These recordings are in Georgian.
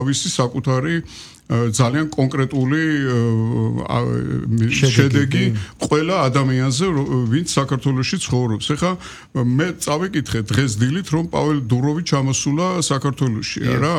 ვისი საკუთარი ძალიან კონკრეტული შედეგი ყველა ადამიანზე, ვინც საქართველოში ცხოვრობს. ეხლა მე წავიკითხე დღეს დილით, რომ პაվել დუროვი ჩამოსულა საქართველოში, რა.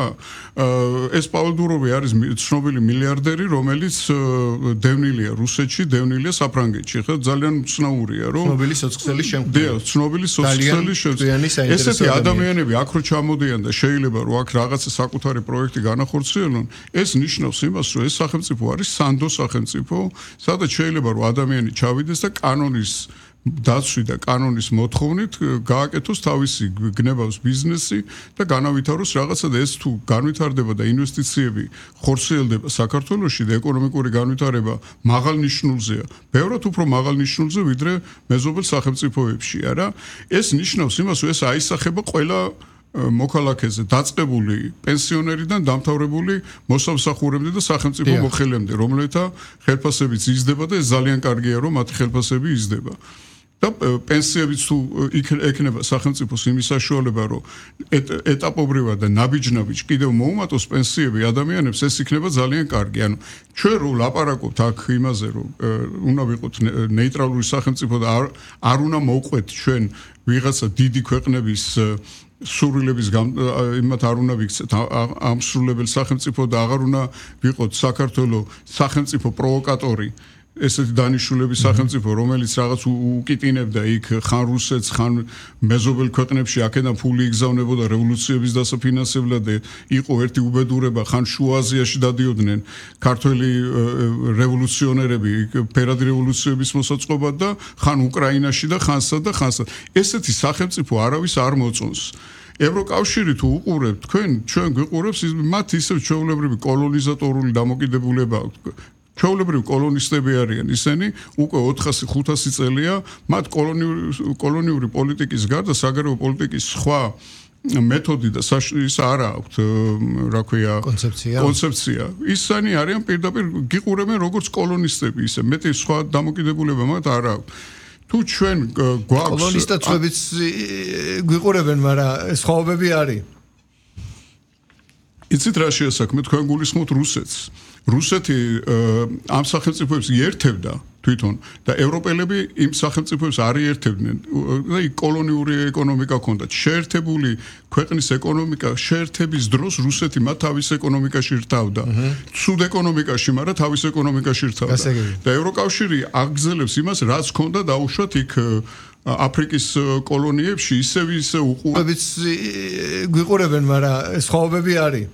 ეს პაվել დუროვი არის ცნობილი მილიარდერი, რომელიც დევნილია რუსეთში, დევნილია საფრანგეთში. ეხლა ძალიან უცნაურია, რომ ცნობილი სოციალური შემქმნელი. ცნობილი სოციალური შემქმნელი. ესეთი ადამიანები აქ რო ჩამოდიან და შეიძლება რომ აქ რაღაცა საკუთარი პროექტი განახორციელონ, ეს ნიშნავს იმას, რომ ეს სახელმწიფო არის სანდო სახელმწიფო, სადაც შეიძლება რომ ადამიანი ჩავიდეს და კანონის დაცვი და კანონის მოთხოვნით გააკეთოს თავისი გნებავს ბიზნესი და განავითაროს რაღაცა და ეს თუ განვითარდება და ინვესტიციები ხორციელდება საქართველოში და ეკონომიკური განვითარება მაღალ ნიშნულზეა. ბევრად უფრო მაღალ ნიშნულზე ვიდრე მეზობელ სახელმწიფოებშია რა. ეს ნიშნავს იმას, რომ ეს აისახება ყველა მოქალაქეზე დაწყებული პენსიონერიდან დამთავრებული მოსამსახურემდე და სახელმწიფო მოხელემდე, რომელთა ხელფასებიც იზრდება და ეს ძალიან კარგია, რომ მათი ხელფასები იზრდება. და პენსიებიც თუ ექნება სახელმწიფოს იმის საშუალება, რომ ეტაპობრივად და ნაბიჯ-ნაბიჯ კიდევ მოუმატოს პენსიები ადამიანებს, ეს იქნება ძალიან კარგი. ანუ ჩვენ რო ლაპარაკობთ აქ იმაზე, რომ უნდა ვიყოთ ნეიტრალური სახელმწიფო და არ უნდა მოვყვეთ ჩვენ ვიღაცა დიდი ქვეყნების სურვილების იმათ არ უნდა ვიქცეთ ამ სრულებელ სახელმწიფო და აღარ უნდა ვიყოთ საქართველოს სახელმწიფო პროვოკატორი. ესეთი დანიშნულების სახელმწიფო, რომელიც რაღაც უკიტინებდა იქ ხან რუსეთს, ხან მეზობელ ქვეყნებში აქედან ფული იგზავნებოდა რევოლუციების დასაფინანსებლად და იყო ერთი უბედურება, ხან შუა აზიაში დადიოდნენ ქართველი რევოლუციონერები ფერადი რევოლუციების მოსაწყობად და ხან უკრაინაში და ხანსა და ხანსა. ესეთი სახელმწიფო არავის არ მოწონს. ევროკავშირი თუ უყურებთ თქვენ, ჩვენ გვიყურებს მათ ისევ ჩვეულებრივი კოლონიზატორული დამოკიდებულება აქვს. ჩვეულებრივი კოლონისტები არიან ისინი, უკვე 400-500 წელია, მათ კოლონიური პოლიტიკის გარდა საგარეო პოლიტიკის სხვა მეთოდი და ის არა აქვთ, რა ქვია, კონცეფცია. ისინი არიან პირდაპირ გიყურებენ როგორც კოლონისტები ისე, მეტი სხვა დამოკიდებულება მათ არ აქვს. თუ ჩვენ გვაქვს კოლონისტებიც გვიყურებენ, მაგრამ სხვაობები არის. იცით რა შეასაქმე, თქვენ გულისხმობთ რუსეთს. რუსეთი ამ სახელმწიფოებს იერთებდა თვითონ და ევროპელები იმ სახელმწიფოებს არ იერთებდნენ და კოლონიური ეკონომიკა ჰქონდათ. შეერთებული ქვეყნის ეკონომიკა შეერთების დროს რუსეთი მათ თავის ეკონომიკაში რთავდა. ცუდ ეკონომიკაში, მაგრამ თავის ეკონომიკაში რთავდა. და ევროკავშირი აგზელებს იმას, რაც ჰქონდა დაუშვათ იქ აფრიკის კოლონიებში, ისევ უყურებთ გვიყურებენ, მაგრამ სხვაობები არის.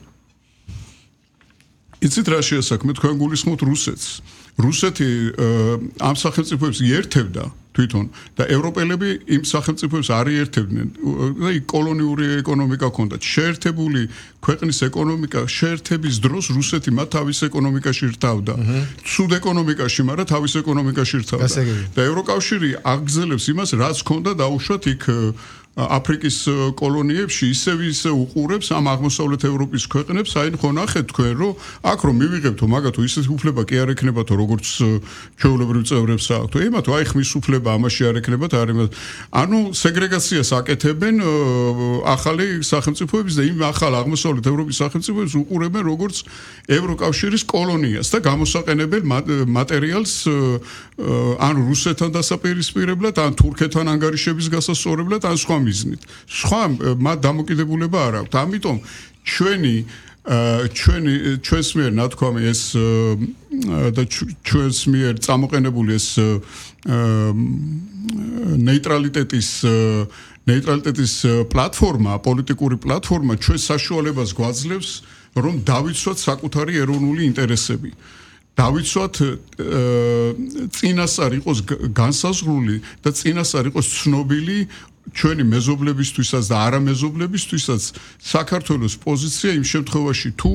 იცით რა შეასაქმე, თქვენ გულისხმობთ რუსეთს. რუსეთი ამ სახელმწიფოებს იერთებდა თვითონ და ევროპელები იმ სახელმწიფოებს არ იერთებდნენ და კოლონიური ეკონომიკა ჰქონდათ. შეერთებული ქვეყნის ეკონომიკა შეერთების დროს რუსეთი მათ თავის ეკონომიკაში რთავდა. ცუდ ეკონომიკაში, მაგრამ თავის ეკონომიკაში რთავდა. და ევროკავშირი აგზელებს იმას, რაც ჰქონდა დაუშვათ იქ აფრიკის კოლონიებში, ისე უყურებს ამ აღმოსავლეთ ევროპის ქვეყნებს, აი ხო ნახეთ თქვენ, რომ აქ რომ მივიღებთო მაგათო ისეთი უფლება კი არ ექნებათო, როგორც ჩვეულებრივ წევრებს აქვთ. იმათო აი ხმის უფლება ამაში არ ექნებათ, ანუ სეგრეგაციას აკეთებენ ახალი სახელმწიფოების და იმ ახალ აღმოსავლეთ ევროპის სახელმწიფოებს უყურებენ როგორც ევროკავშირის კოლონიას და გამოსაყენებენ მატერიალს ან რუსეთთან დასაპირისპირებლად, ან თურქეთთან ანგარიშების გასასწორებლად, ან სხვა მიზნით. სხვა მათ დამოკიდებულება არ აქვს. ამიტომ ჩვენს მიერ ნათქვამი ეს და ჩვენს მიერ წამოყენებული ეს ნეიტრალიტეტის პლატფორმა, პოლიტიკური პლატფორმა ჩვენს საშუალებას გვაძლევს, რომ დავიცვათ საკუთარი ეროვნული ინტერესები. დავიცვათ წინასწარ იყოს განსაზღვრული და წინასწარ იყოს ცნობილი ჩვენი მეზობლებისთვისაც და არამეზობლებისთვისაც საქართველოს პოზიცია იმ შემთხვევაში თუ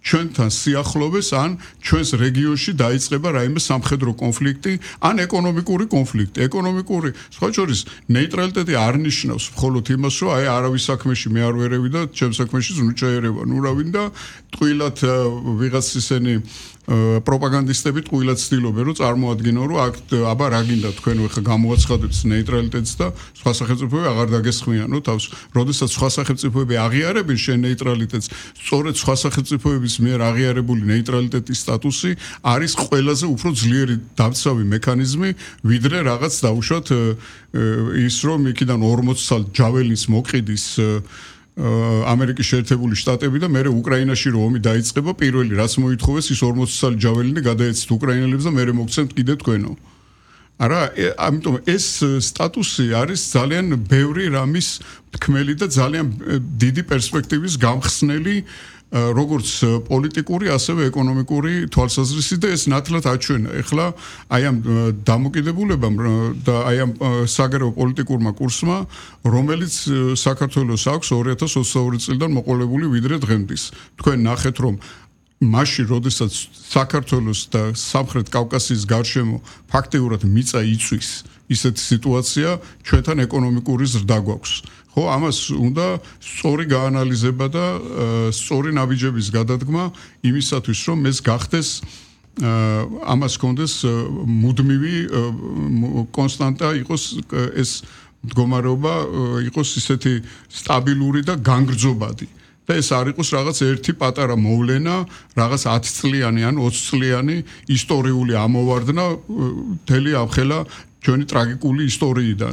ჩვენთან სიახლოვეს ან ჩვენს რეგიონში დაიწყება რაიმე სამხედრო კონფლიქტი ან ეკონომიკური კონფლიქტი. ეკონომიკური, სხვა შორის, ნეიტრალიტეტი არ ნიშნავს მხოლოდ იმას, რომ აი არავის საქმეში მე არ ვერევი და ჩემ საქმეშიც ნუ ჩაერევა. ნუ რა ვინდა ტყუილად ვიღაც ისენი პროპაგანდისტები ტყუილად ცდილობენ რომ წარმოადგინონ რომ აქ აბა რა გინდა თქვენ ხა გამოაცხადებთ ნეიტრალიტეტს და სხვა სახელმწიფოები აღარ დაგესხმიანო თავს. როდესაც სხვა სახელმწიფოები აღიარებენ შენ ნეიტრალიტეტს, სწორედ სხვა სახელმწიფოების მიერ აღიარებული ნეიტრალიტეტის სტატუსი არის ყველაზე უფრო ძლიერი დამცავი მექანიზმი, ვიდრე რაღაც დაუშვათ ის რომ იქიდან 40 წელი ჯაველინს მოყიდის ამერიკის შეერთებული შტატები და მერე უკრაინაში რომ ომი დაიწყება, პირველი რაც მოითხოვეს ის 40 წელი ჯაველინი გადაეცით უკრაინელებს და მერე მოგცემთ კიდე თქვენო. არა, ამიტომ ეს სტატუსი არის ძალიან ბევრი რამის თქმელი და ძალიან დიდი პერსპექტივის გამხსნელი როგორც პოლიტიკური, ასევე ეკონომიკური თვალსაზრისით და ეს ნათლად აჩვენა. ეხლა აი ამ დამოკიდებულებამ და აი ამ საგარეო პოლიტიკურმა კურსმა, რომელიც საქართველოს აქვს 2022 წლიდან მოყოლებული ვიდრე დღემდის. თქვენ ნახეთ, რომ მაშინ, როდესაც საქართველოს და სამხრეთ კავკასიის გარშემო ფაქტიურად მიწა იწვის ისეთი სიტუაცია, ჩვენთან ეკონომიკური ზრდა გვაქვს. ხო, ამას უნდა სწორი გაანალიზება და სწორი ნაბიჯების გადადგმა იმისათვის, რომ ეს გახდეს ამას კონდეს მუდმივი კონსტანტა იყოს ეს მდგომარეობა იყოს ისეთი სტაბილური და განგრძობადი. და ეს არ იყოს რაღაც ერთი პატარა მოვლენა, რაღაც 10 წლიანი ან 20 წლიანი ისტორიული ამოვარდნა მთელი ამხელა ჩვენი ტრაგიკული ისტორიიდან.